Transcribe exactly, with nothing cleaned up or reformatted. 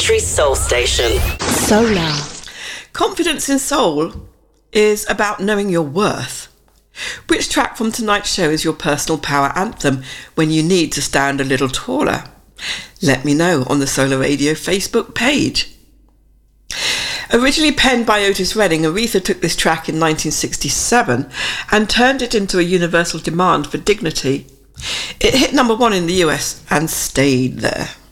Country Soul Station. Solar. Confidence in Soul is about knowing your worth. Which track from tonight's show is your personal power anthem when you need to stand a little taller? Let me know on the Solar Radio Facebook page. Originally penned by Otis Redding, Aretha took this track in nineteen sixty-seven and turned it into a universal demand for dignity. It hit number one in the U S and stayed there.